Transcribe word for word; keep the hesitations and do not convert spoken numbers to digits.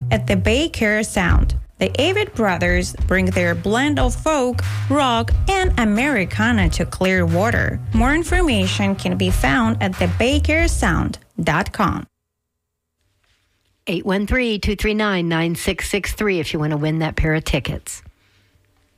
at the Baycare Sound. The Avett Brothers bring their blend of folk, rock, and Americana to Clearwater. More information can be found at the baycare sound dot com. eight one three, two three nine, nine six six three if you want to win that pair of tickets.